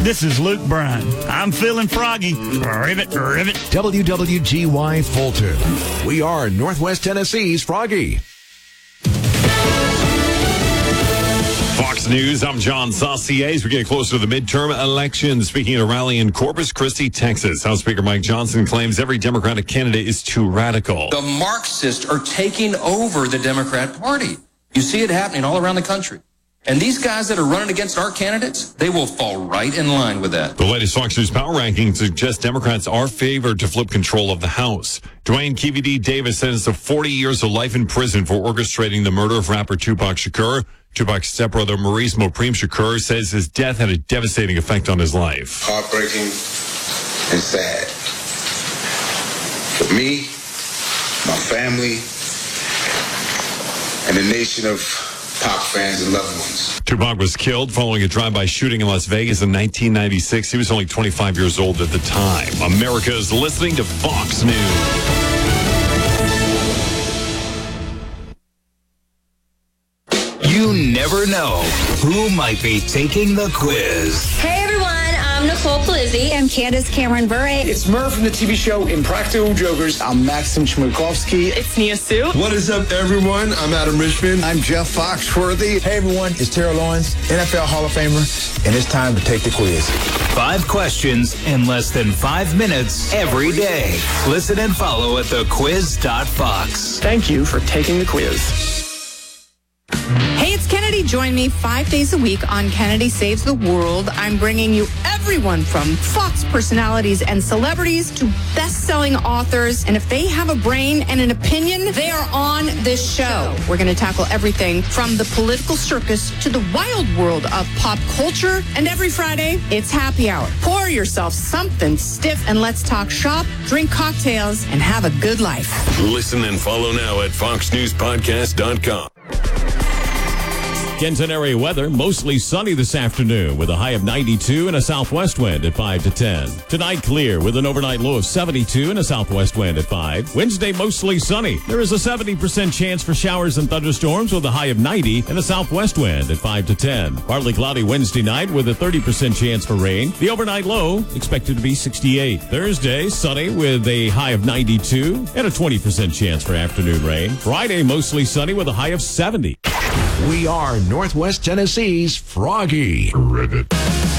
This is Luke Bryan. I'm feeling froggy. Rivet, rivet. WWGY Fulton. We are Northwest Tennessee's Froggy. Fox News, I'm John Saucier. As we get closer to the midterm election, speaking at a rally in Corpus Christi, Texas, House Speaker Mike Johnson claims every Democratic candidate is too radical. The Marxists are taking over the Democrat Party. You see it happening all around the country. And these guys that are running against our candidates, they will fall right in line with that. The latest Fox News power ranking suggests Democrats are favored to flip control of the House. Dwayne KVD Davis sentenced to 40 years of life in prison for orchestrating the murder of rapper Tupac Shakur. Tupac's stepbrother Maurice Mopreme Shakur says his death had a devastating effect on his life. Heartbreaking and sad. For me, my family, and the nation of Pac fans and loved ones. Tupac was killed following a drive-by shooting in Las Vegas in 1996. He was only 25 years old at the time. America is listening to Fox News. You never know who might be taking the quiz. Hey everyone, I'm Nicole Palizzi. I'm Candace Cameron Bure. It's Murph from the TV show Impractical Jokers. I'm Maxim Chmerkovskiy. It's Nia Sue. What is up, everyone? I'm Adam Richmond. I'm Jeff Foxworthy. Hey everyone, it's Terrell Owens, NFL Hall of Famer, and it's time to take the quiz. 5 questions in less than 5 minutes every day. Listen and follow at thequiz.fox. Thank you for taking the quiz. Hey, it's Kennedy. Join me 5 days a week on Kennedy Saves the World. I'm bringing you everyone from Fox personalities and celebrities to best-selling authors. And if they have a brain and an opinion, they are on this show. We're going to tackle everything from the political circus to the wild world of pop culture. And every Friday, it's happy hour. Pour yourself something stiff and let's talk shop, drink cocktails, and have a good life. Listen and follow now at foxnewspodcast.com. Kenton area weather, mostly sunny this afternoon with a high of 92 and a southwest wind at 5 to 10. Tonight clear with an overnight low of 72 and a southwest wind at 5. Wednesday mostly sunny. There is a 70% chance for showers and thunderstorms with a high of 90 and a southwest wind at 5 to 10. Partly cloudy Wednesday night with a 30% chance for rain. The overnight low expected to be 68. Thursday sunny with a high of 92 and a 20% chance for afternoon rain. Friday mostly sunny with a high of 70. We are Northwest Tennessee's Froggy. Rivet.